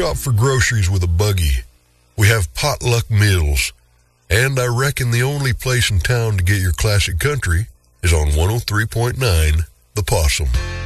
Shop for groceries with a buggy. We have potluck meals. And I reckon the only place in town to get your classic country is on 103.9 The Possum.